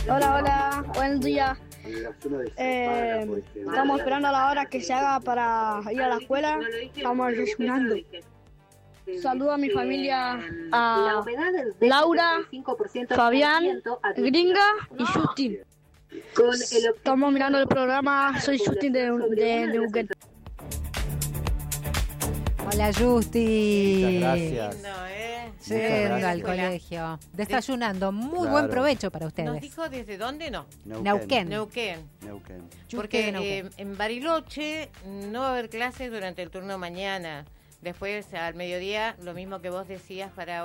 Hola, hola, buen día. Estamos esperando a la hora que se haga para ir a la escuela. Estamos desayunando. Saludo a mi familia, a Laura, Fabián, Gringa y Justin. Estamos mirando el programa, soy Justin de Neuquén. Hola, Justi. Muchas gracias. Yendo al colegio. Desayunando. Muy buen provecho para ustedes. ¿Nos dijo desde dónde? No. Neuquén. Porque en Bariloche no va a haber clases durante el turno mañana. Después, al mediodía, lo mismo que vos decías para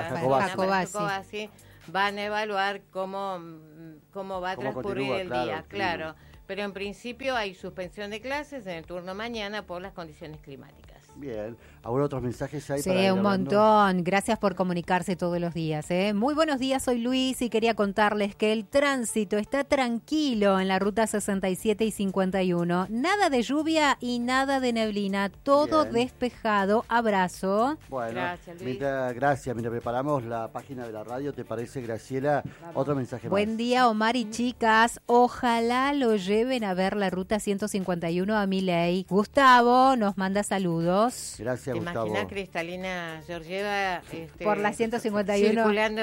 Jacobasi, van a evaluar cómo va a transcurrir el día, claro. Pero en principio hay suspensión de clases en el turno mañana por las condiciones climáticas. Bien. ¿Algunos otros mensajes hay? Sí, un montón. Gracias por comunicarse todos los días. Muy buenos días, soy Luis y quería contarles que el tránsito está tranquilo en la ruta 67 y 51. Nada de lluvia y nada de neblina. Todo despejado. Abrazo. Bueno, gracias, Luis. Gracias. Mientras preparamos la página de la radio, ¿te parece, Graciela? Vamos. Otro mensaje más. Buen día, Omar y chicas. Ojalá lo lleven a ver la ruta 151 a Milei. Gustavo nos manda saludos. Gracias, ¿Te Gustavo. imaginas Cristalina Georgieva por la 151 circulando?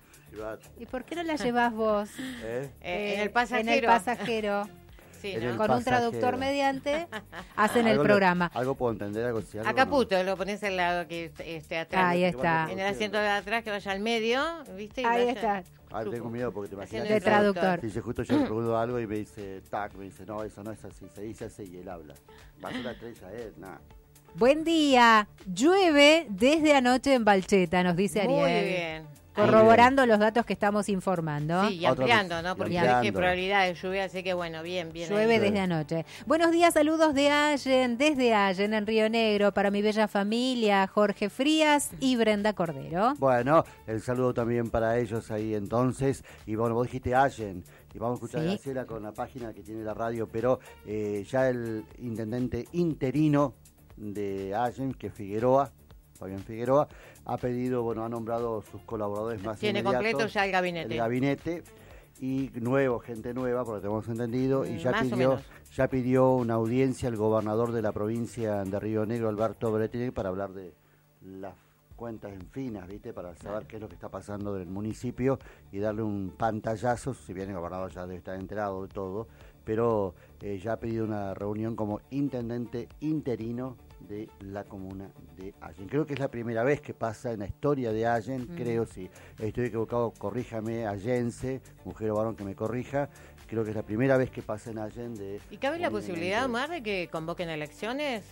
¿Y por qué no la llevas vos? En el pasajero. En el pasajero. Sí, ¿no? Con un traductor mediante hacen el programa. Algo puedo entender, algo sí. A Caputo lo pones al lado que esté atrás. Ahí está. En el asiento de atrás que vaya al medio, ¿viste? Y ahí vaya. está. Tengo miedo porque te imaginas de traductor. Si justo yo le pregunto algo y me dice, me dice, no, eso no es así, se dice así y él habla. Va a ser la estrella nada. Buen día. Llueve desde anoche en Balcheta, nos dice Ariel. Muy bien. Corroborando los datos que estamos informando. Sí, y ampliando, ¿no? Porque ya dije probabilidad de lluvia, así que bueno, bien. Llueve desde anoche. Buenos días, saludos de Allen, desde Allen, en Río Negro, para mi bella familia, Jorge Frías y Brenda Cordero. Bueno, el saludo también para ellos ahí entonces. Y bueno, vos dijiste Allen. Y vamos a escuchar a Graciela con la página que tiene la radio, pero ya el intendente interino de Allen, que Figueroa, Fabián Figueroa, ha pedido, ha nombrado sus colaboradores más tiene inmediatos. Completo ya el gabinete y gente nueva, por lo que hemos entendido, y ya pidió una audiencia al gobernador de la provincia de Río Negro, Alberto Bretigny, para hablar de las cuentas en finas, ¿viste? Para saber qué es lo que está pasando del municipio y darle un pantallazo, si bien el gobernador ya debe estar enterado de todo, pero ya ha pedido una reunión como intendente interino de la comuna de Allen. Creo que es la primera vez que pasa en la historia de Allen, creo, si estoy equivocado, corríjame, allense, mujer o varón que me corrija, creo que es la primera vez que pasa en Allen de... ¿Y cabe la posibilidad, Omar, de que convoquen elecciones?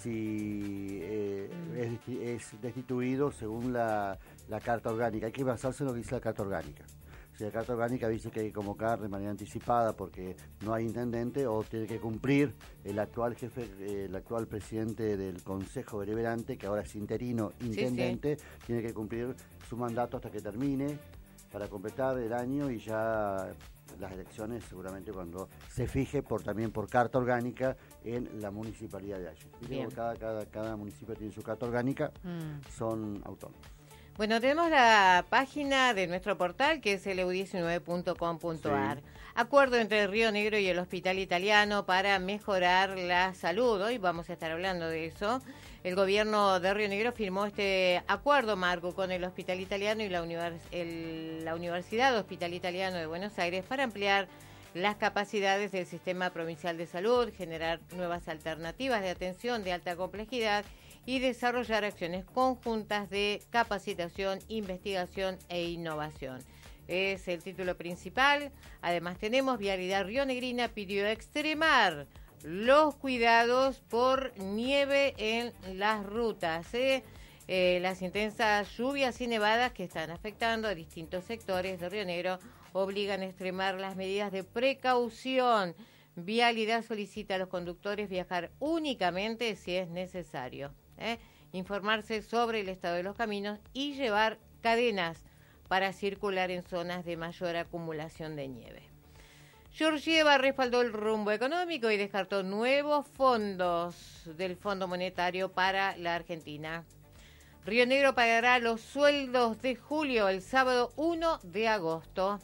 Si es destituido según la Carta Orgánica, hay que basarse en lo que dice la Carta Orgánica. Si la Carta Orgánica dice que hay que convocar de manera anticipada porque no hay intendente, o tiene que cumplir el actual el actual presidente del Consejo Deliberante, que ahora es interino intendente, tiene que cumplir su mandato hasta que termine para completar el año, y ya las elecciones seguramente cuando se fije también por Carta Orgánica en la municipalidad de Allen. Cada municipio tiene su Carta Orgánica, son autónomos. Bueno, tenemos la página de nuestro portal, que es lu19.com.ar. Acuerdo entre Río Negro y el Hospital Italiano para mejorar la salud. Hoy vamos a estar hablando de eso. El gobierno de Río Negro firmó este acuerdo marco con el Hospital Italiano y la Universidad Hospital Italiano de Buenos Aires para ampliar las capacidades del sistema provincial de salud, generar nuevas alternativas de atención de alta complejidad y desarrollar acciones conjuntas de capacitación, investigación e innovación. Es el título principal. Además tenemos Vialidad Rionegrina pidió extremar los cuidados por nieve en las rutas. Las intensas lluvias y nevadas que están afectando a distintos sectores de Río Negro obligan a extremar las medidas de precaución. Vialidad solicita a los conductores viajar únicamente si es necesario. Informarse sobre el estado de los caminos y llevar cadenas para circular en zonas de mayor acumulación de nieve. Georgieva respaldó el rumbo económico y descartó nuevos fondos del Fondo Monetario para la Argentina. Río Negro pagará los sueldos de julio el sábado 1 de agosto.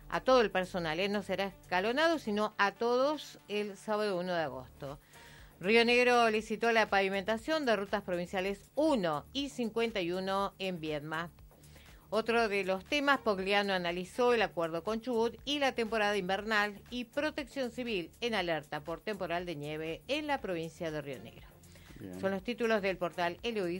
a todo el personal, no será escalonado, sino a todos el sábado 1 de agosto. Río Negro licitó la pavimentación de rutas provinciales 1 y 51 en Viedma. Otro de los temas, Pogliano analizó el acuerdo con Chubut y la temporada invernal y Protección Civil en alerta por temporal de nieve en la provincia de Río Negro. Bien. Son los títulos del portal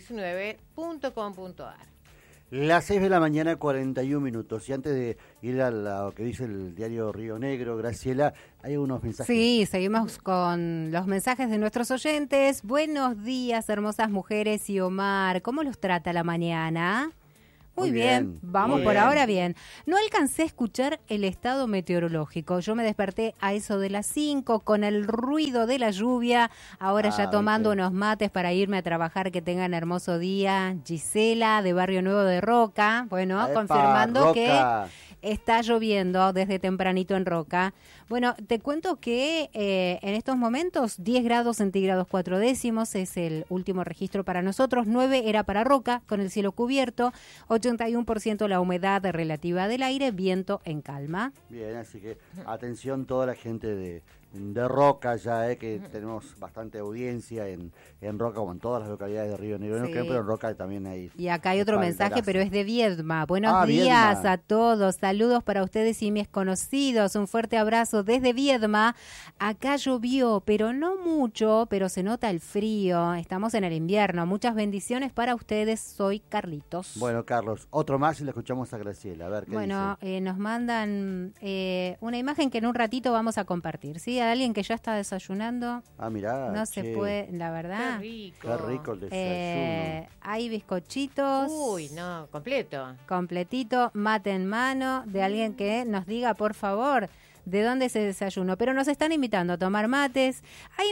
lu19.com.ar. Las 6 de la mañana, 41 minutos. Y antes de ir a lo que dice el diario Río Negro, Graciela, hay unos mensajes. Sí, seguimos con los mensajes de nuestros oyentes. Buenos días, hermosas mujeres y Omar. ¿Cómo los trata la mañana? Muy bien, vamos por ahora bien. No alcancé a escuchar el estado meteorológico. Yo me desperté a eso de las 5 con el ruido de la lluvia. Ahora ya tomando unos mates para irme a trabajar. Que tengan hermoso día. Gisela, de Barrio Nuevo de Roca. Bueno, ¡epa! Confirmando Roca. Que está lloviendo desde tempranito en Roca. Bueno, te cuento que en estos momentos 10 grados centígrados 4 décimos es el último registro para nosotros. 9 era para Roca, con el cielo cubierto. 81% la humedad relativa del aire, viento en calma. Bien, así que atención toda la gente de Roca ya, que tenemos bastante audiencia en Roca, como en todas las localidades de Río Negro, sí. Pero en Roca también hay. Y acá hay otro mensaje, pero es de Viedma. Buenos días Viedma. A todos, saludos para ustedes y mis conocidos, un fuerte abrazo desde Viedma. Acá llovió, pero no mucho, pero se nota el frío, estamos en el invierno. Muchas bendiciones para ustedes, soy Carlitos. Bueno, Carlos, otro más y le escuchamos a Graciela, a ver qué dice. Nos mandan una imagen que en un ratito vamos a compartir, ¿sí? A alguien que ya está desayunando. Mirá. No se puede, la verdad. Qué rico. Qué rico el desayuno. Hay bizcochitos. Uy, no, completo. Completito, mate en mano, de alguien que nos diga, por favor, de dónde se desayuno. Pero nos están invitando a tomar mates.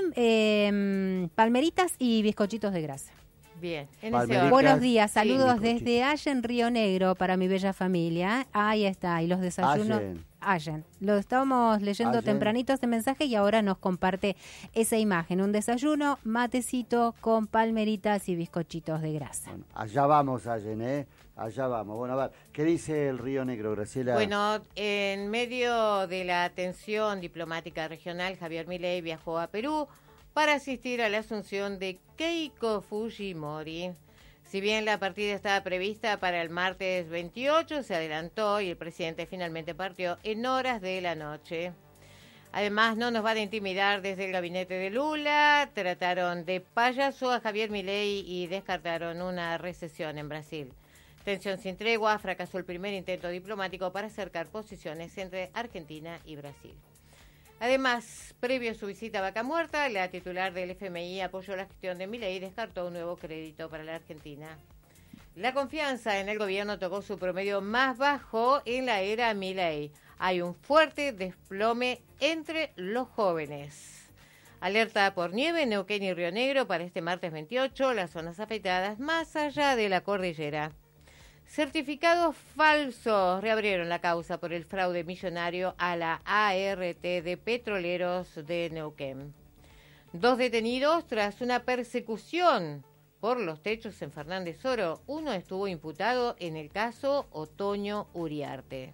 Hay palmeritas y bizcochitos de grasa. Bien, buenos días, saludos desde Allen, Río Negro, para mi bella familia. Ahí está, y los desayunos. Allen. Lo estamos leyendo tempranito este mensaje y ahora nos comparte esa imagen. Un desayuno, matecito con palmeritas y bizcochitos de grasa. Bueno, allá vamos, Allen, allá vamos. Bueno, a ver, ¿qué dice el Río Negro, Graciela? Bueno, en medio de la tensión diplomática regional, Javier Milei viajó a Perú para asistir a la asunción de Keiko Fujimori. Si bien la partida estaba prevista para el martes 28, se adelantó y el presidente finalmente partió en horas de la noche. Además, no nos van a intimidar desde el gabinete de Lula. Trataron de payaso a Javier Milei y descartaron una recesión en Brasil. Tensión sin tregua, fracasó el primer intento diplomático para acercar posiciones entre Argentina y Brasil. Además, previo a su visita a Vaca Muerta, la titular del FMI apoyó la gestión de Milei y descartó un nuevo crédito para la Argentina. La confianza en el gobierno tocó su promedio más bajo en la era Milei. Hay un fuerte desplome entre los jóvenes. Alerta por nieve en Neuquén y Río Negro para este martes 28, las zonas afectadas más allá de la cordillera. Certificados falsos reabrieron la causa por el fraude millonario a la ART de Petroleros de Neuquén. 2 detenidos tras una persecución por los techos en Fernández Oro. Uno estuvo imputado en el caso Otoño Uriarte.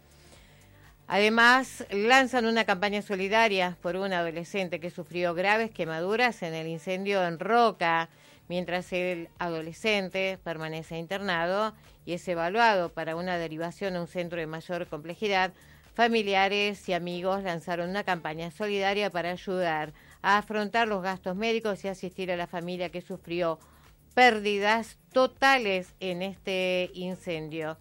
Además, lanzan una campaña solidaria por un adolescente que sufrió graves quemaduras en el incendio en Roca, mientras el adolescente permanece internado y es evaluado para una derivación a un centro de mayor complejidad. Familiares y amigos lanzaron una campaña solidaria para ayudar a afrontar los gastos médicos y asistir a la familia que sufrió pérdidas totales en este incendio.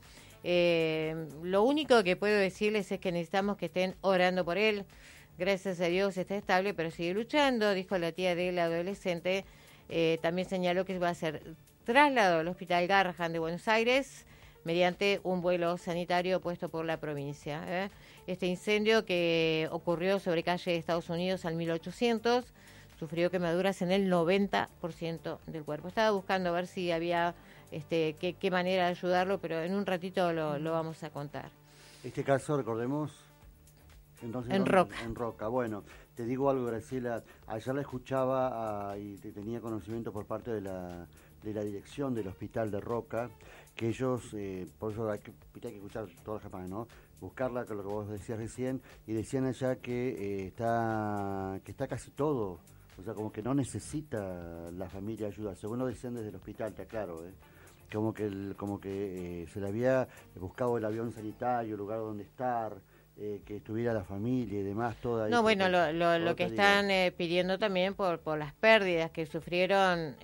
Lo único que puedo decirles es que necesitamos que estén orando por él. Gracias a Dios está estable, pero sigue luchando, dijo la tía del adolescente. También señaló que va a ser trasladado al Hospital Garrahan de Buenos Aires mediante un vuelo sanitario puesto por la provincia. Este incendio, que ocurrió sobre calle de Estados Unidos al 1800, sufrió quemaduras en el 90% del cuerpo. Estaba buscando a ver si había qué manera de ayudarlo, pero en un ratito lo vamos a contar. Este caso, recordemos, entonces en Roca. En Roca. Bueno, te digo algo, Graciela. Ayer la escuchaba y tenía conocimiento por parte de la dirección del hospital de Roca, que ellos, por eso hay que escuchar todas las campanas, ¿no? buscarla, con lo que vos decías recién, y decían allá que está casi todo, o sea, como que no necesita la familia ayuda, según lo decían desde el hospital, te aclaro, como que se le había buscado el avión sanitario, el lugar donde estar, que estuviera la familia y demás, toda. No, bueno, lo que están pidiendo también por las pérdidas que sufrieron,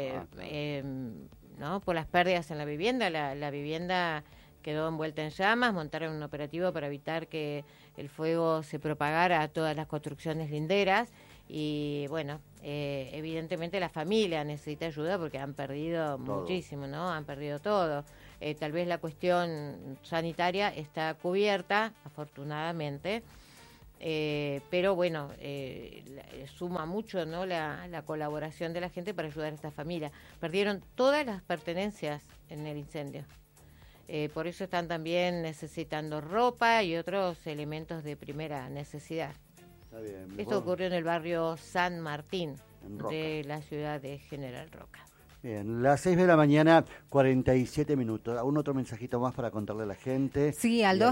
¿no? Por las pérdidas en la vivienda. La vivienda quedó envuelta en llamas, montaron un operativo para evitar que el fuego se propagara a todas las construcciones linderas y, bueno, evidentemente la familia necesita ayuda porque han perdido muchísimo, ¿no? Han perdido todo. Tal vez la cuestión sanitaria está cubierta, afortunadamente, pero bueno, suma mucho, ¿no? La colaboración de la gente para ayudar a esta familia. Perdieron todas las pertenencias en el incendio. Por eso están también necesitando ropa y otros elementos de primera necesidad. Está bien. Esto ocurrió en el barrio San Martín de la ciudad de General Roca. Bien, las 6 de la mañana, 47 minutos. ¿Algún otro mensajito más para contarle a la gente? Sí, al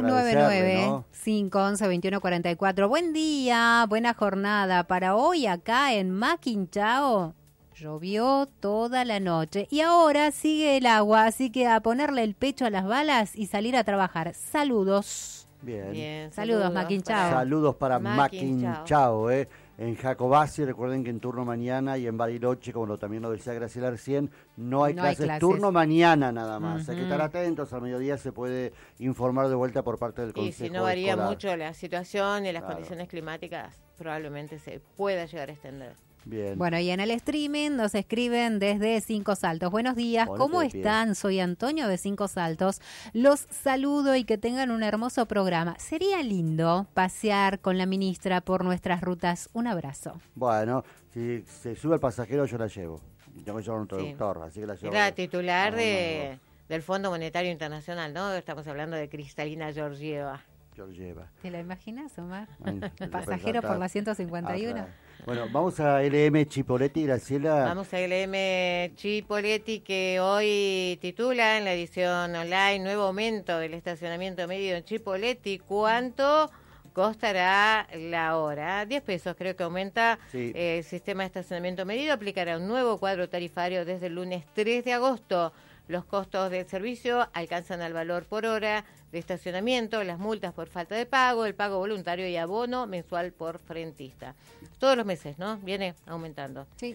299-511-2144. Buen día, buena jornada. Para hoy acá en Maquinchao llovió toda la noche y ahora sigue el agua, así que a ponerle el pecho a las balas y salir a trabajar. Saludos. Bien. Saludos, Maquinchao. Saludos para Maquinchao, En Jacobasi, recuerden que en turno mañana y en Bariloche, como también lo decía Graciela recién, no hay clases. Turno mañana nada más. Hay que estar atentos, al mediodía se puede informar de vuelta por parte del Consejo Y si no varía escolar. Mucho la situación y las condiciones climáticas, probablemente se pueda llegar a extender. Bien. Bueno, y en el streaming nos escriben desde Cinco Saltos. Buenos días, ¿cómo están? Soy Antonio de Cinco Saltos. Los saludo y que tengan un hermoso programa. Sería lindo pasear con la ministra por nuestras rutas. Un abrazo. Bueno, si se sube el pasajero yo la llevo. Tengo que llevar un traductor, así que la llevo. Era titular del Fondo Monetario Internacional, ¿no? Estamos hablando de Cristalina Georgieva. ¿Te la imaginas, Omar? Pasajero por la 151. Bueno, vamos a LM Chipoletti, Graciela. Vamos a LM Chipoletti, que hoy titula en la edición online Nuevo aumento del estacionamiento medio en Chipoletti. ¿Cuánto costará la hora? 10 pesos creo que aumenta el sistema de estacionamiento medido. Aplicará un nuevo cuadro tarifario desde el lunes 3 de agosto. Los costos del servicio alcanzan al valor por hora de estacionamiento, las multas por falta de pago, el pago voluntario y abono mensual por frentista. Todos los meses, ¿no? Viene aumentando. Sí.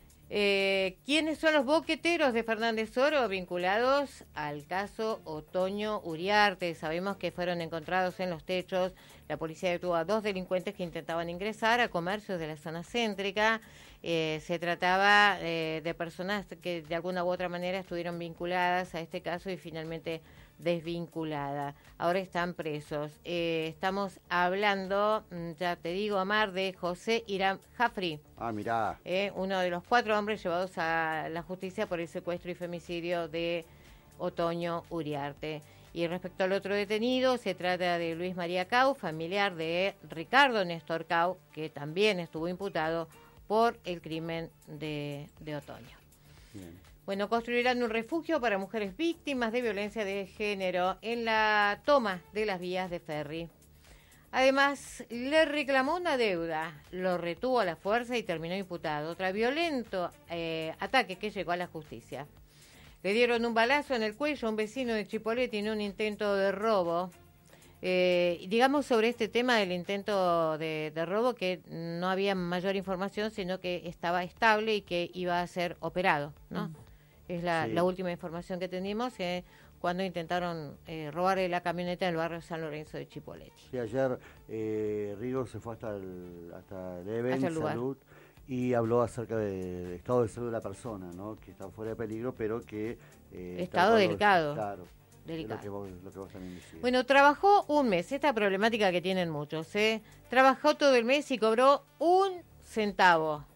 ¿Quiénes son los boqueteros de Fernández Oro vinculados al caso Otoño Uriarte? Sabemos que fueron encontrados en los techos. La policía detuvo a 2 delincuentes que intentaban ingresar a comercios de la zona céntrica. Se trataba de personas que de alguna u otra manera estuvieron vinculadas a este caso y finalmente desvinculadas. Ahora están presos. Estamos hablando, ya te digo, Omar, de José Irán Jafri. Mirá. Uno de los 4 hombres llevados a la justicia por el secuestro y femicidio de Otoño Uriarte. Y respecto al otro detenido, se trata de Luis María Cau, familiar de Ricardo Néstor Cau, que también estuvo imputado por el crimen de Otoño. Bien. Bueno, construirán un refugio para mujeres víctimas de violencia de género en la toma de las vías de ferry. Además, le reclamó una deuda, lo retuvo a la fuerza y terminó imputado tras violento ataque que llegó a la justicia. Le dieron un balazo en el cuello a un vecino de Chipoletti en un intento de robo. Digamos sobre este tema del intento de robo que no había mayor información, sino que estaba estable y que iba a ser operado, ¿no? Es la última información que tenemos, cuando intentaron robarle la camioneta en el barrio San Lorenzo de Chipoletti. Sí, ayer Rigo se fue hasta el evento Salud y habló acerca del estado de salud de la persona, ¿no? Que está fuera de peligro, pero que... estado delicado. Claro. Delicado. Lo que vos también decías. Bueno, trabajó un mes, esta problemática que tienen muchos, trabajó todo el mes y cobró 1 centavo.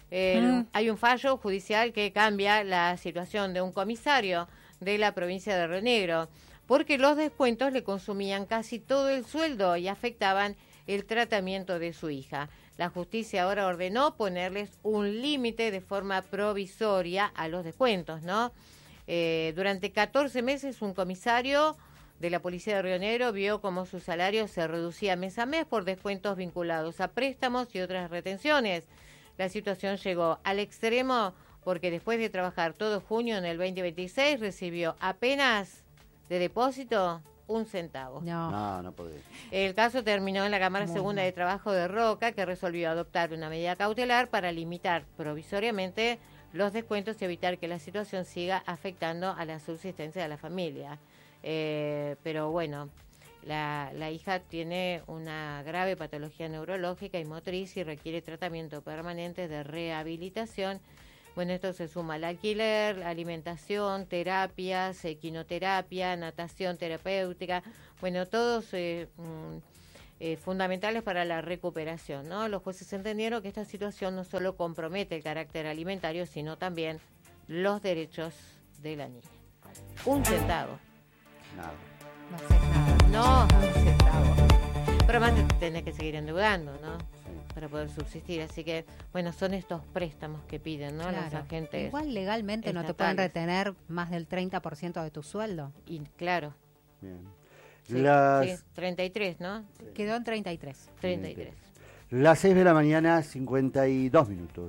Hay un fallo judicial que cambia la situación de un comisario de la provincia de Río Negro, porque los descuentos le consumían casi todo el sueldo y afectaban el tratamiento de su hija. La justicia ahora ordenó ponerles un límite de forma provisoria a los descuentos, ¿no? Durante 14 meses un comisario de la Policía de Río Negro vio cómo su salario se reducía mes a mes por descuentos vinculados a préstamos y otras retenciones. La situación llegó al extremo porque después de trabajar todo junio en el 2026 recibió apenas de depósito 1 centavo. No podía. El caso terminó en la Cámara Segunda de Trabajo de Roca, que resolvió adoptar una medida cautelar para limitar provisoriamente los descuentos y evitar que la situación siga afectando a la subsistencia de la familia. Pero bueno, la hija tiene una grave patología neurológica y motriz y requiere tratamiento permanente de rehabilitación. Bueno, esto se suma al alquiler, alimentación, terapias, quinoterapia, natación terapéutica, bueno, todos fundamentales para la recuperación, ¿no? Los jueces entendieron que esta situación no solo compromete el carácter alimentario, sino también los derechos de la niña. 1 centavo. Nada. No haces nada. No, 1 centavo. Pero además te tenés que seguir endeudando, ¿no? Sí. Para poder subsistir. Así que, bueno, son estos préstamos que piden, ¿no? Claro. Los agentes. Igual legalmente no te pueden retener más del 30% de tu sueldo. Y claro. Bien. Sí, sí, 33, ¿no? Sí. Quedó en 33. 33. Las 6 de la mañana, 52 minutos.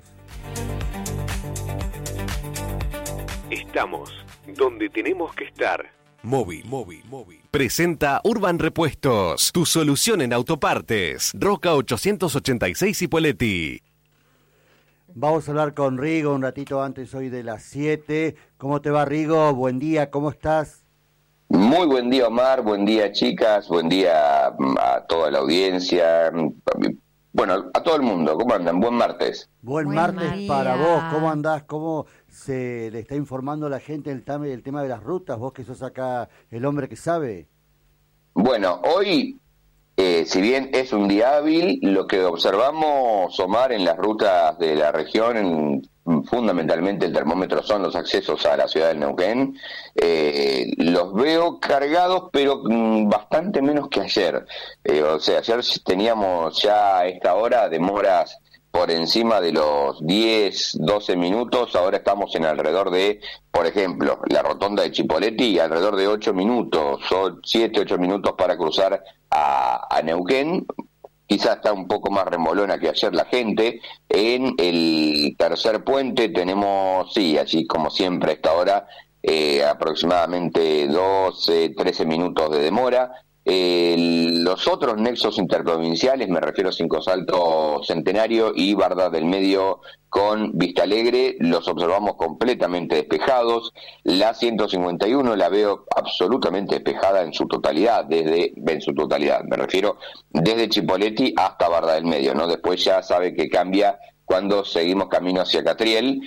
Estamos donde tenemos que estar. Móvil. Presenta Urban Repuestos, tu solución en autopartes. Roca 886 Cipolletti. Vamos a hablar con Rigo un ratito antes hoy de las 7. ¿Cómo te va, Rigo? Buen día, ¿cómo estás? Muy buen día, Omar, buen día, chicas, buen día a toda la audiencia, bueno, a todo el mundo. ¿Cómo andan? Buen martes. Buen martes para vos. ¿Cómo andás? ¿Cómo se le está informando a la gente el tema de las rutas? Vos que sos acá el hombre que sabe. Bueno, hoy, si bien es un día hábil, lo que observamos, Omar, en las rutas de la región, fundamentalmente el termómetro son los accesos a la ciudad del Neuquén, los veo cargados, pero bastante menos que ayer. O sea, ayer teníamos ya a esta hora demoras por encima de los 10, 12 minutos, ahora estamos en alrededor de, por ejemplo, la rotonda de Cipolletti, alrededor de 8 minutos, o 7, 8 minutos para cruzar a Neuquén. Quizás está un poco más remolona que ayer la gente. En el tercer puente tenemos, sí, así como siempre a esta hora, aproximadamente 12, 13 minutos de demora. Los otros nexos interprovinciales, me refiero a Cinco Salto Centenario y Barda del Medio con Vista Alegre, los observamos completamente despejados. La 151 la veo absolutamente despejada en su totalidad, me refiero desde Cipolletti hasta Barda del Medio, ¿no? Después ya sabe que cambia cuando seguimos camino hacia Catriel.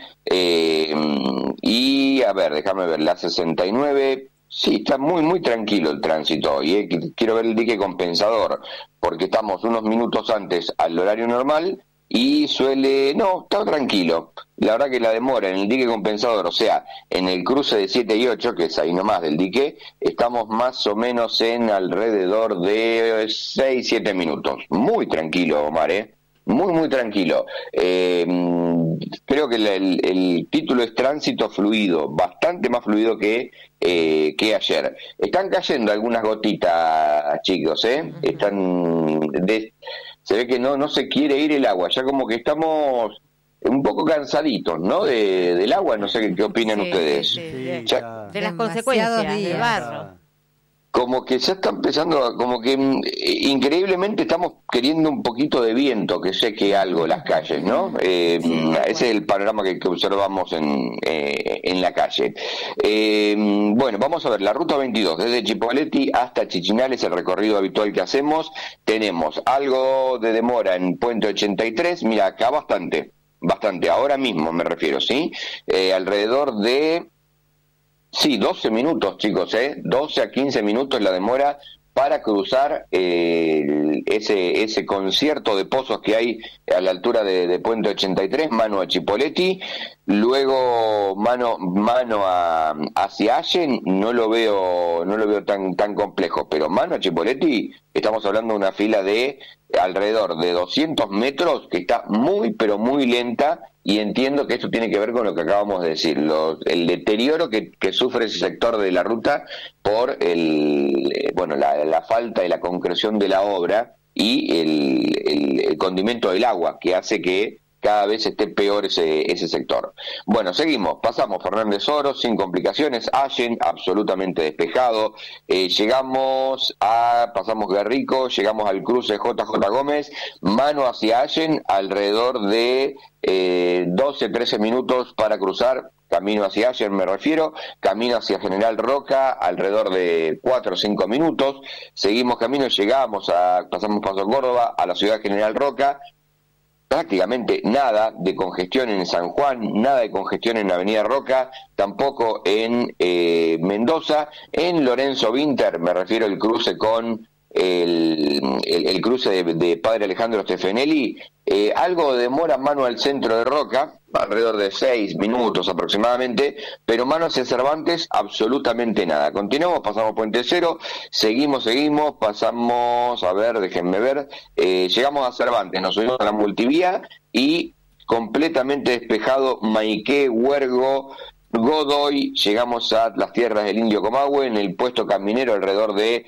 Y a ver, déjame ver, la 69... Sí, está muy, muy tranquilo el tránsito hoy. Quiero ver el dique compensador, porque estamos unos minutos antes al horario normal y está tranquilo. La verdad que la demora en el dique compensador, o sea, en el cruce de 7 y 8, que es ahí nomás del dique, estamos más o menos en alrededor de 6, 7 minutos. Muy tranquilo, Omar, Muy, muy tranquilo. Creo que el título es tránsito fluido, bastante más fluido que ayer. Están cayendo algunas gotitas, chicos, se ve que no se quiere ir el agua, ya como que estamos un poco cansaditos, ¿no? Del agua, no sé qué opinan ustedes. Sí, de las consecuencias del barro. Como que ya está empezando, como que increíblemente estamos queriendo un poquito de viento que seque algo las calles, ¿no? Ese es el panorama que observamos en la calle. Bueno, vamos a ver, la ruta 22, desde Cipolletti hasta Chichinales, el recorrido habitual que hacemos. Tenemos algo de demora en Puente 83, mira, acá bastante, ahora mismo me refiero, ¿sí? Alrededor de... Sí, 12 minutos, chicos, 12 a 15 minutos la demora para cruzar ese concierto de pozos que hay a la altura de Puente 83, mano a Cipolletti, luego mano hacia Allen, no lo veo tan complejo, pero mano a Cipolletti estamos hablando de una fila de alrededor de 200 metros que está muy, pero muy lenta y entiendo que esto tiene que ver con lo que acabamos de decir, el deterioro que sufre ese sector de la ruta por la falta de la concreción de la obra y el condimento del agua, que hace que cada vez esté peor ese sector. Bueno, seguimos, pasamos Fernández Oro sin complicaciones, Allen absolutamente despejado, pasamos Guerrico, llegamos al cruce JJ Gómez, mano hacia Allen, alrededor de 12-13 minutos para cruzar, camino hacia Allen me refiero, camino hacia General Roca, alrededor de 4 o 5 minutos, seguimos camino, pasamos Paso Córdoba, a la ciudad de General Roca, prácticamente nada de congestión en San Juan, nada de congestión en Avenida Roca, tampoco en Mendoza, en Lorenzo Winter, me refiero al cruce con el cruce de Padre Alejandro Stefanelli, algo de demora mano al centro de Roca, alrededor de 6 minutos aproximadamente, pero mano hacia Cervantes absolutamente nada. Continuamos, pasamos Puente Cero, seguimos, pasamos, déjenme ver, llegamos a Cervantes, nos subimos a la multivía y completamente despejado Maiqué, Huergo, Godoy, llegamos a las tierras del Indio Comahue, en el puesto caminero alrededor de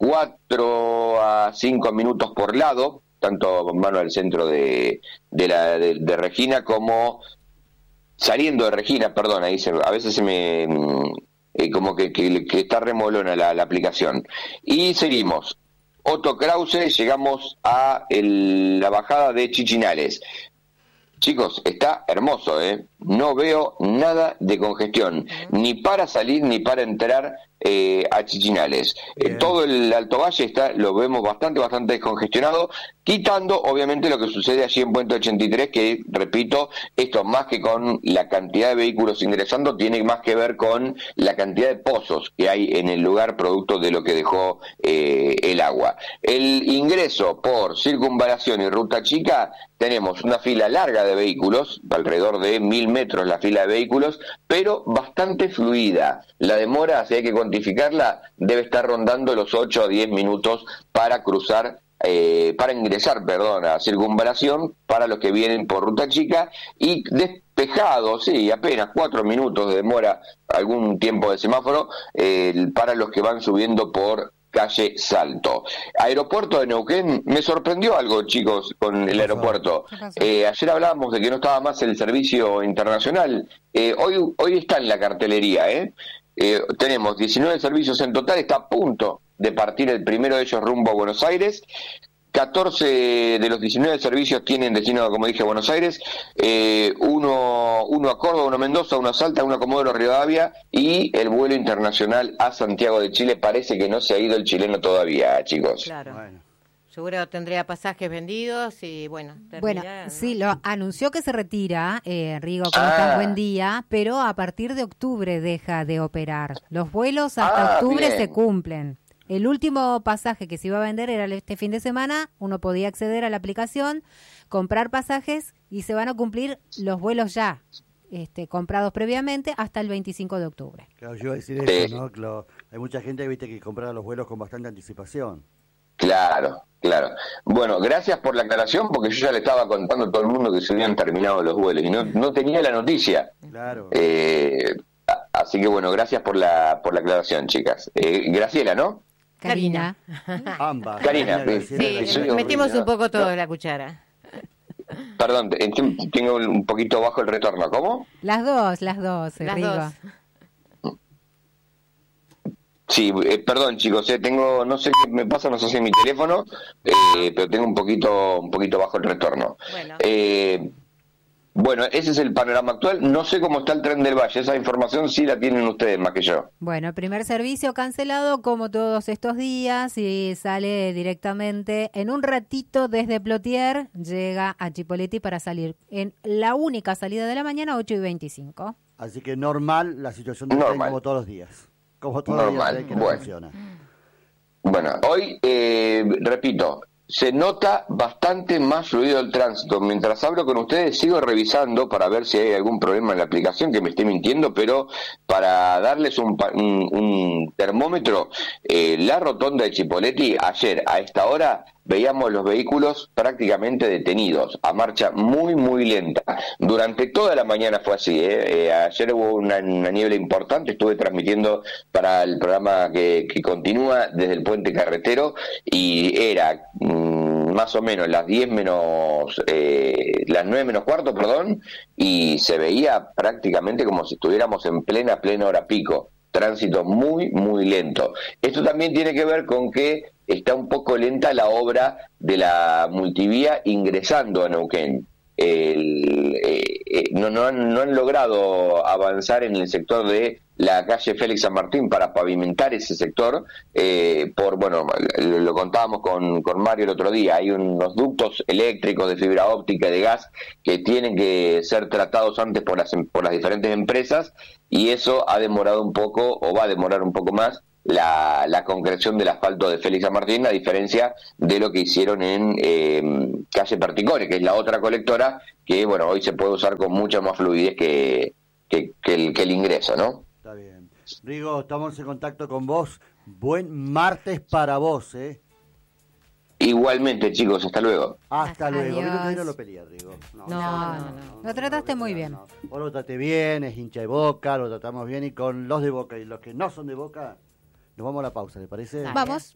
4 a 5 minutos por lado, tanto mano al centro de Regina como saliendo de Regina, perdón, ahí a veces se me como que está remolona la aplicación. Y seguimos. Otto Krause, llegamos a la bajada de Chichinales. Chicos, está hermoso, no veo nada de congestión, ni para salir ni para entrar a Chichinales. Todo el Alto Valle lo vemos bastante descongestionado, quitando obviamente lo que sucede allí en Puente 83, que repito, esto más que con la cantidad de vehículos ingresando, tiene más que ver con la cantidad de pozos que hay en el lugar producto de lo que dejó el agua. El ingreso por Circunvalación y Ruta Chica, tenemos una fila larga de vehículos, alrededor de 1000 metros la fila de vehículos, pero bastante fluida. La demora, si hay que cuantificarla, debe estar rondando los 8 a 10 minutos para ingresar a Circunvalación para los que vienen por Ruta Chica, y despejado, sí, apenas 4 minutos de demora, algún tiempo de semáforo, para los que van subiendo por calle Salto. Aeropuerto de Neuquén, me sorprendió algo, chicos, con el aeropuerto. Ayer hablábamos de que no estaba más el servicio internacional. Hoy está en la cartelería, tenemos 19 servicios en total, está a punto de partir el primero de ellos rumbo a Buenos Aires. 14 de los 19 servicios tienen destino, como dije, a Buenos Aires, uno a Córdoba, uno a Mendoza, uno a Salta, uno a Comodoro Rivadavia, y el vuelo internacional a Santiago de Chile. Parece que no se ha ido el chileno todavía, chicos. Claro. Bueno. Seguro tendría pasajes vendidos y bueno, ¿no? Sí, lo anunció que se retira, Rigo, ¿cómo estás? Buen día, pero a partir de octubre deja de operar. Los vuelos hasta octubre bien se cumplen. El último pasaje que se iba a vender era este fin de semana. Uno podía acceder a la aplicación, comprar pasajes, y se van a cumplir los vuelos ya comprados previamente hasta el 25 de octubre. Claro, yo iba a decir eso, ¿no? Hay mucha gente, viste, que compraba los vuelos con bastante anticipación. Claro. Bueno, gracias por la aclaración, porque yo ya le estaba contando a todo el mundo que se habían terminado los vuelos y no tenía la noticia. Claro. Así que bueno, gracias por la aclaración, chicas. Graciela, ¿no? Karina. Ambas. Karina. Sí, metimos un poco todo en la cuchara. Perdón, tengo un poquito bajo el retorno. ¿Cómo? Las dos, Rigo. Sí, perdón, chicos, no sé qué me pasa, no sé si es mi teléfono, pero tengo un poquito bajo el retorno. Bueno, ese es el panorama actual. No sé cómo está el Tren del Valle. Esa información sí la tienen ustedes más que yo. Bueno, el primer servicio cancelado como todos estos días, y sale directamente en un ratito desde Plotier. Llega a Chipoleti para salir en la única salida de la mañana, 8:25. Así que normal la situación del tren, como todos los días. Como todos los días que no funciona. Bueno, hoy, repito, se nota bastante más fluido el tránsito. Mientras hablo con ustedes, sigo revisando para ver si hay algún problema en la aplicación que me esté mintiendo, pero para darles un termómetro, la rotonda de Chipoleti ayer a esta hora veíamos los vehículos prácticamente detenidos, a marcha muy, muy lenta. Durante toda la mañana fue así, ayer hubo una niebla importante, estuve transmitiendo para el programa que continúa desde el puente carretero, y era más o menos las 9 menos cuarto, y se veía prácticamente como si estuviéramos en plena hora pico. Tránsito muy, muy lento. Esto también tiene que ver con que está un poco lenta la obra de la multivía ingresando a Neuquén. No han logrado avanzar en el sector de la calle Félix San Martín para pavimentar ese sector, lo contábamos con Mario el otro día, hay unos ductos eléctricos de fibra óptica y de gas que tienen que ser tratados antes por las diferentes empresas, y eso ha demorado un poco, o va a demorar un poco más, la concreción del asfalto de Félix San Martín, a diferencia de lo que hicieron en calle Perticore, que es la otra colectora que hoy se puede usar con mucha más fluidez que el ingreso, ¿no? Está bien. Rigo, estamos en contacto con vos. Buen martes para vos, ¿eh? Igualmente, chicos, hasta luego. Hasta luego. Adiós. No lo peleé, Rigo. No. Lo trataste muy bien. Vos lo traté bien, es hincha de Boca, lo tratamos bien, y con los de Boca y los que no son de Boca, nos vamos a la pausa, ¿le parece? Vamos.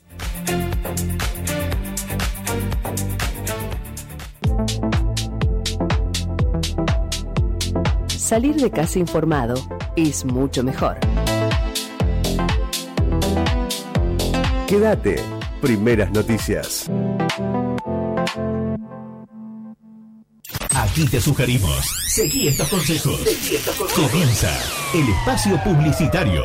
Salir de casa informado es mucho mejor. Quédate. Primeras noticias. Aquí te sugerimos. Seguí estos consejos. Comienza el espacio publicitario.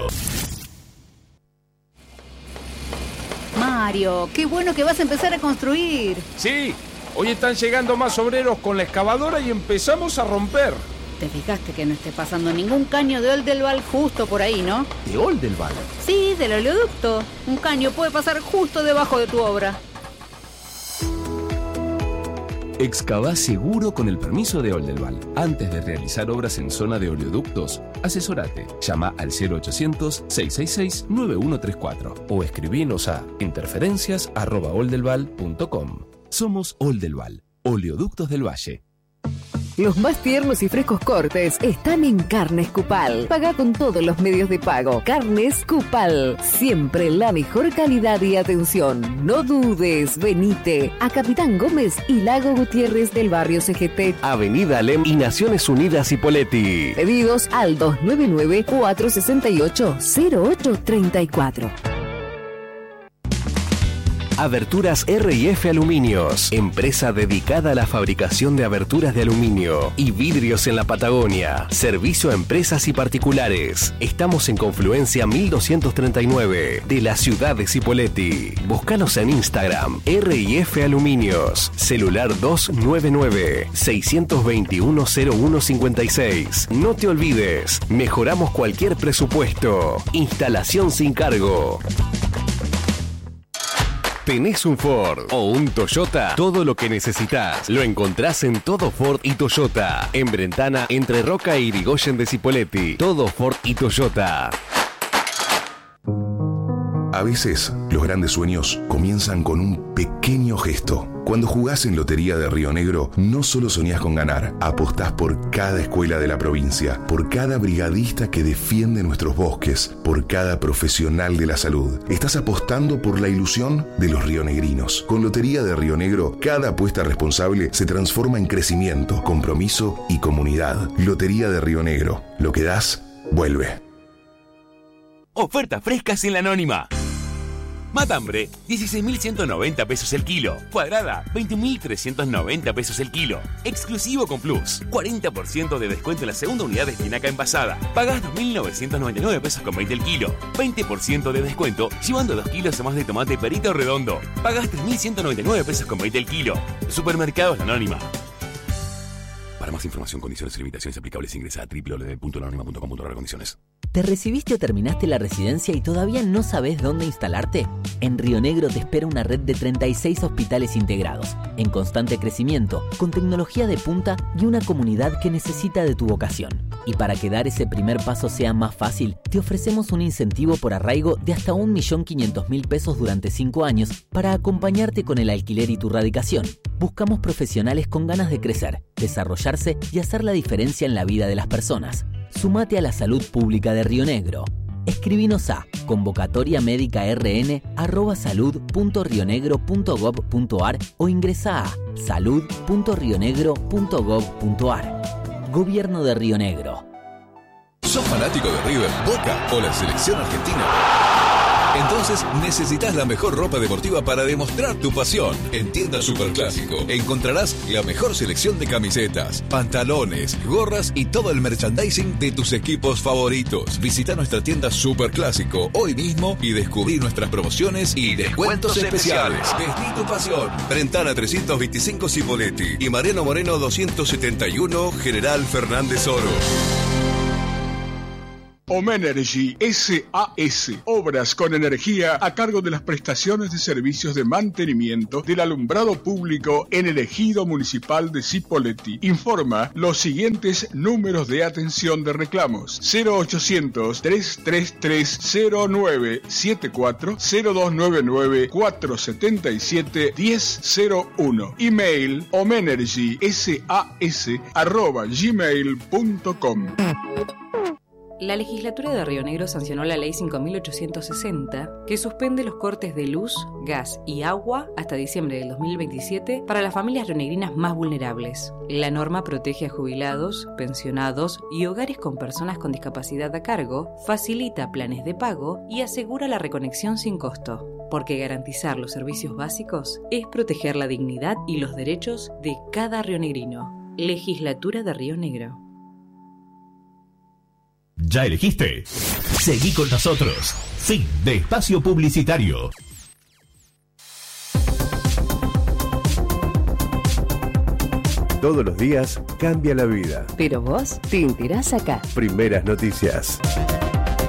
Mario, qué bueno que vas a empezar a construir. Sí, hoy están llegando más obreros con la excavadora y empezamos a romper. Te fijaste que no esté pasando ningún caño de Oldelval justo por ahí, ¿no? ¿De Oldelval? Sí, del oleoducto. Un caño puede pasar justo debajo de tu obra. Excavá seguro con el permiso de Oldelval. Antes de realizar obras en zona de oleoductos, asesorate. Llama al 0800-666-9134 o escribinos a interferencias@oldelval.com. Somos Oldelval, Oleoductos del Valle. Los más tiernos y frescos cortes están en Carnes Cupal. Paga con todos los medios de pago. Carnes Cupal. Siempre la mejor calidad y atención. No dudes, venite a Capitán Gómez y Lago Gutiérrez del barrio CGT. Avenida Alem y Naciones Unidas Ipoleti. Pedidos al 299-468-0834. Aberturas R&F Aluminios, empresa dedicada a la fabricación de aberturas de aluminio y vidrios en la Patagonia. Servicio a empresas y particulares. Estamos en Confluencia 1239 de la ciudad de Cipolletti. Búscanos en Instagram, R&F Aluminios. Celular 299-621-0156. No te olvides, mejoramos cualquier presupuesto. Instalación sin cargo. ¿Tenés un Ford o un Toyota? Todo lo que necesitas lo encontrás en Todo Ford y Toyota. En Brentana, entre Roca e Irigoyen de Cipolletti. Todo Ford y Toyota. A veces, los grandes sueños comienzan con un pequeño gesto. Cuando jugás en Lotería de Río Negro, no solo soñás con ganar, apostás por cada escuela de la provincia, por cada brigadista que defiende nuestros bosques, por cada profesional de la salud. Estás apostando por la ilusión de los rionegrinos. Con Lotería de Río Negro, cada apuesta responsable se transforma en crecimiento, compromiso y comunidad. Lotería de Río Negro. Lo que das, vuelve. Ofertas frescas en la Anónima. Matambre, 16.190 pesos el kilo. Cuadrada, 20.390 pesos el kilo. Exclusivo con Plus. 40% de descuento en la segunda unidad de espinaca envasada. Pagás 2.999 pesos con 20 el kilo. 20% de descuento llevando 2 kilos o más de tomate perito redondo. Pagás 3.199 pesos con 20 el kilo. Supermercados La Anónima. Para más información, condiciones y limitaciones aplicables, ingresa a www.laanónima.com.ar/condiciones. ¿Te recibiste o terminaste la residencia y todavía no sabes dónde instalarte? En Río Negro te espera una red de 36 hospitales integrados, en constante crecimiento, con tecnología de punta y una comunidad que necesita de tu vocación. Y para que dar ese primer paso sea más fácil, te ofrecemos un incentivo por arraigo de hasta 1.500.000 pesos durante 5 años para acompañarte con el alquiler y tu radicación. Buscamos profesionales con ganas de crecer, desarrollarse y hacer la diferencia en la vida de las personas. Sumate a la salud pública de Río Negro. Escribinos a convocatoriamedica.rn@salud.rionegro.gov.ar o ingresa a salud.rionegro.gov.ar. Gobierno de Río Negro. ¿Sos fanático de River, Boca o la selección argentina? Entonces necesitas la mejor ropa deportiva para demostrar tu pasión. En Tienda Superclásico encontrarás la mejor selección de camisetas, pantalones, gorras y todo el merchandising de tus equipos favoritos. Visita nuestra tienda Superclásico hoy mismo y descubrí nuestras promociones y descuentos especiales. Vestí tu pasión. Brentana 325 Cipolletti y Mariano Moreno 271 General Fernández Oro. Omenergy SAS, obras con energía a cargo de las prestaciones de servicios de mantenimiento del alumbrado público en el ejido municipal de Cipolletti. Informa los siguientes números de atención de reclamos: 0800-333-0974, 0299-477-1001. Email omenergysas@gmail.com. La legislatura de Río Negro sancionó la Ley 5.860, que suspende los cortes de luz, gas y agua hasta diciembre del 2027 para las familias rionegrinas más vulnerables. La norma protege a jubilados, pensionados y hogares con personas con discapacidad a cargo, facilita planes de pago y asegura la reconexión sin costo. Porque garantizar los servicios básicos es proteger la dignidad y los derechos de cada rionegrino. Legislatura de Río Negro. ¿Ya elegiste? Seguí con nosotros. Fin de espacio publicitario. Todos los días cambia la vida. Pero vos te enterás acá. Primeras noticias.